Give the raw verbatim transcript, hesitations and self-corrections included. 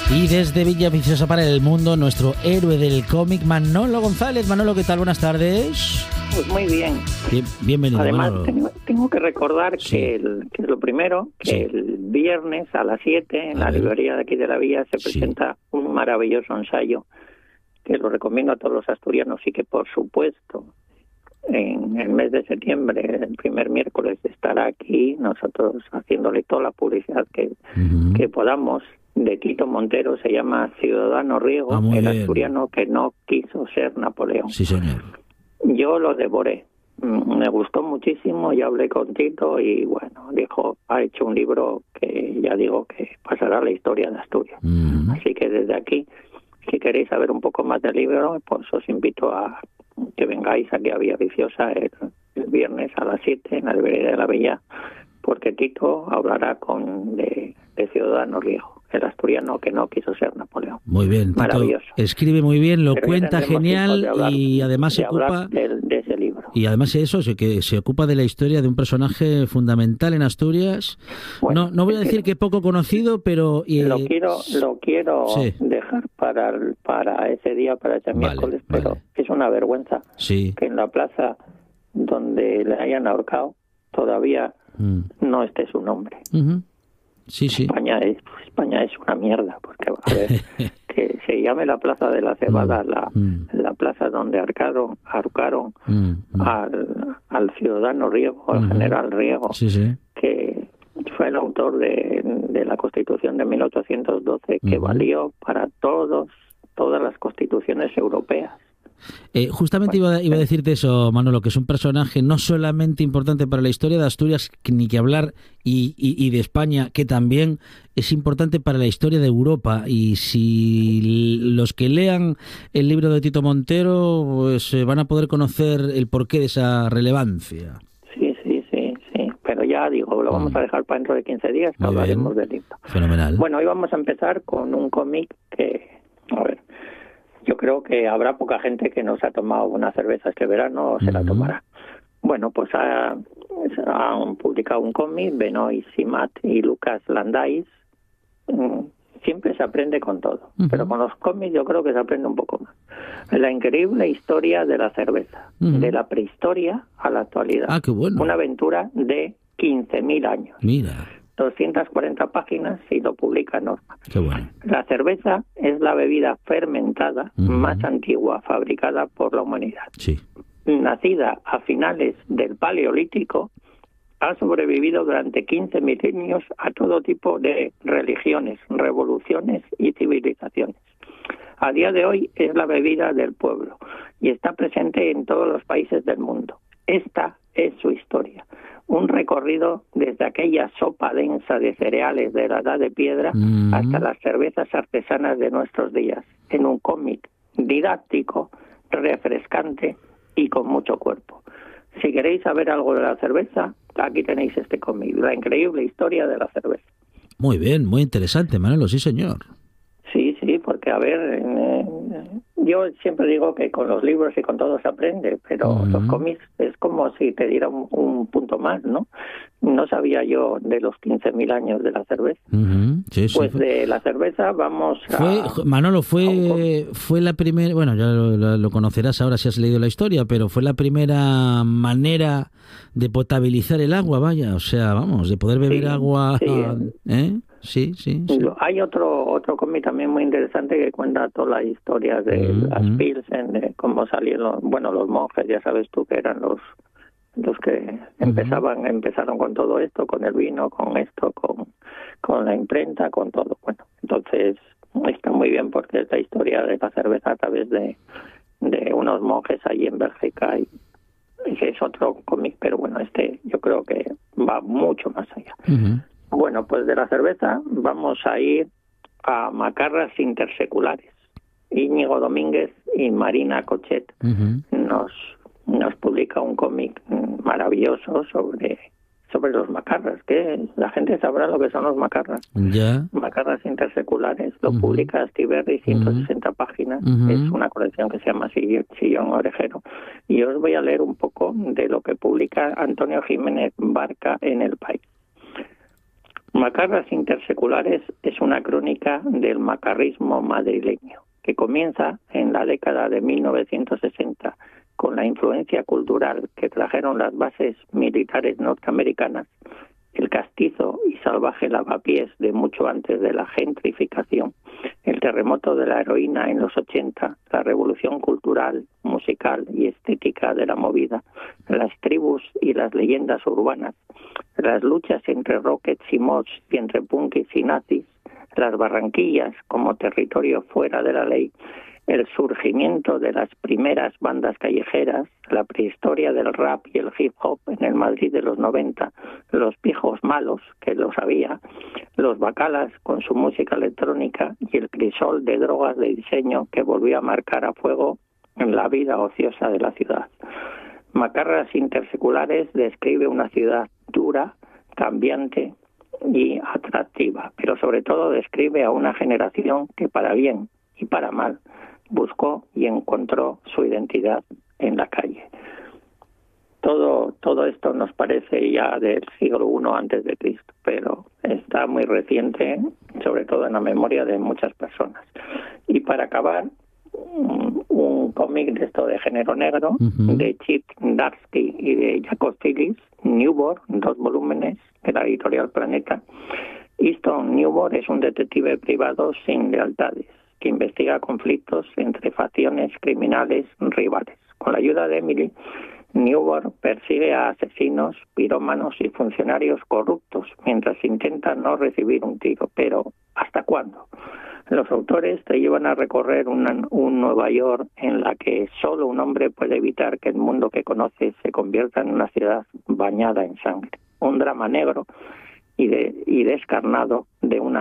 Y desde Villaviciosa para el mundo, nuestro héroe del cómic, Manolo González. Manolo, ¿qué tal? Buenas tardes. Pues muy bien. bien bienvenido, Además, Manolo. Tengo, tengo que recordar sí. que, el, que lo primero, que sí. el viernes a las siete, en a la ver. librería de aquí de la Villa, se presenta sí. un maravilloso ensayo que lo recomiendo a todos los asturianos y que, por supuesto, en el mes de septiembre, el primer miércoles, estará aquí, nosotros haciéndole toda la publicidad que, uh-huh. que podamos, de Tito Montero. Se llama Ciudadano Riego, ah, el bien. asturiano que no quiso ser Napoleón. Sí, señor. Yo lo devoré, me gustó muchísimo, ya hablé con Tito y bueno, dijo, ha hecho un libro que ya digo que pasará a la historia de Asturias. Uh-huh. Así que desde aquí, si queréis saber un poco más del libro, pues os invito a que vengáis aquí a Villaviciosa el, el viernes a las siete en la librería de la Villa, porque Tito hablará con de, de Ciudadano Riego, el asturiano que no quiso ser Napoleón. Muy bien, Tito, maravilloso. Escribe muy bien, lo Pero cuenta genial hablar, y además se ocupa de, de ese libro. Y además eso, que se ocupa de la historia de un personaje fundamental en Asturias. Bueno, no, no voy a decir que poco conocido, pero eh, lo quiero, lo quiero sí. dejar para para ese día, para ese vale, miércoles, pero vale. es una vergüenza sí. que en la plaza donde le hayan ahorcado todavía mm. no esté su nombre. Uh-huh. Sí, sí. España es España es una mierda, porque a ver, que se llame la Plaza de la Cebada, mm. la, mm. la plaza donde ahorcaron, ahorcaron mm. al, al ciudadano Riego, al mm. general Riego, sí, sí. que fue el autor de, de la Constitución de mil ochocientos doce, que mm. valió para todos todas las constituciones europeas. Eh, justamente iba, iba a decirte eso, Manolo, que es un personaje no solamente importante para la historia de Asturias, ni que hablar, y, y, y de España, que también es importante para la historia de Europa. Y si los que lean el libro de Tito Montero, pues eh, van a poder conocer el porqué de esa relevancia. Sí, sí, sí, sí. Pero ya digo, lo vamos mm. a dejar para dentro de quince días, que hablaremos del libro. Fenomenal. Bueno, hoy vamos a empezar con un cómic que, a ver, yo creo que habrá poca gente que no se ha tomado una cerveza este verano o se uh-huh. la tomará. Bueno, pues ha, han publicado un cómic, Benoît Simat y Lucas Landais. Siempre se aprende con todo, uh-huh. pero con los cómics yo creo que se aprende un poco más. La increíble historia de la cerveza, uh-huh. de la prehistoria a la actualidad. Ah, qué bueno. Una aventura de quince mil años. Mira. doscientas cuarenta páginas y lo publica Norma. Qué bueno. La cerveza es la bebida fermentada uh-huh. más antigua fabricada por la humanidad. Sí. Nacida a finales del Paleolítico, ha sobrevivido durante quince milenios a todo tipo de religiones, revoluciones y civilizaciones. A día de hoy es la bebida del pueblo y está presente en todos los países del mundo. Esta es su historia. Un recorrido desde aquella sopa densa de cereales de la Edad de Piedra mm. hasta las cervezas artesanas de nuestros días, en un cómic didáctico, refrescante y con mucho cuerpo. Si queréis saber algo de la cerveza, aquí tenéis este cómic, la increíble historia de la cerveza. Muy bien, muy interesante, Manolo, sí señor. Sí, sí, porque a ver, eh, yo siempre digo que con los libros y con todo se aprende, pero uh-huh. los cómics es como si te diera un, un punto más, ¿no? No sabía yo de los quince mil años de la cerveza. Uh-huh. Sí, pues sí, de la cerveza vamos a... Fue, Manolo, fue, fue la primera, bueno, ya lo, lo conocerás ahora si has leído la historia, pero fue la primera manera de potabilizar el agua, vaya, o sea, vamos, de poder beber sí, agua... Sí, ¿eh? Sí, sí, sí. Hay otro otro cómic también muy interesante que cuenta toda la historia de uh-huh. las Pilsen, de cómo salieron, bueno, los monjes, ya sabes tú que eran los los que uh-huh. empezaban empezaron con todo esto, con el vino, con esto, con con la imprenta, con todo. Bueno, entonces está muy bien porque es la historia de la cerveza a través de de unos monjes allí en Bélgica y, y que es otro cómic, pero bueno, este yo creo que va mucho más allá. Uh-huh. Bueno, pues de la cerveza vamos a ir a Macarras Interseculares. Íñigo Domínguez y Marina Cochet uh-huh. nos nos publica un cómic maravilloso sobre sobre los macarras, que la gente sabrá lo que son los macarras. Yeah. Macarras Interseculares, lo uh-huh. publica Astiberri, ciento sesenta uh-huh. páginas. Uh-huh. Es una colección que se llama Sillón Orejero. Y os voy a leer un poco de lo que publica Antonio Jiménez Barca en El País. Macarras interseculares es una crónica del macarrismo madrileño, que comienza en la década de mil novecientos sesenta, con la influencia cultural que trajeron las bases militares norteamericanas, el castizo y salvaje lavapiés de mucho antes de la gentrificación, el terremoto de la heroína en los ochenta, la revolución cultural, musical y estética de la movida, las tribus y las leyendas urbanas, las luchas entre rockets y mods y entre punkis y nazis, las Barranquillas como territorio fuera de la ley, el surgimiento de las primeras bandas callejeras, la prehistoria del rap y el hip hop en el Madrid de los noventa, los pijos malos, que los había, los bacalas con su música electrónica y el crisol de drogas de diseño que volvió a marcar a fuego en la vida ociosa de la ciudad. Macarras interseculares describe una ciudad dura, cambiante y atractiva, pero sobre todo describe a una generación que para bien y para mal buscó y encontró su identidad en la calle. Todo, todo esto nos parece ya del siglo primero antes de Cristo, pero está muy reciente, sobre todo en la memoria de muchas personas. Y para acabar, un, un cómic de esto de género negro, uh-huh. de Chip Darsky y de Jacob Phillips, Newborn, dos volúmenes de la editorial Planeta. Easton Newborn es un detective privado sin lealtades, que investiga conflictos entre facciones criminales rivales. Con la ayuda de Emily, Newborn persigue a asesinos, pirómanos y funcionarios corruptos mientras intenta no recibir un tiro. Pero, ¿hasta cuándo? Los autores te llevan a recorrer una, un Nueva York en la que solo un hombre puede evitar que el mundo que conoce se convierta en una ciudad bañada en sangre. Un drama negro y, de, y descarnado de una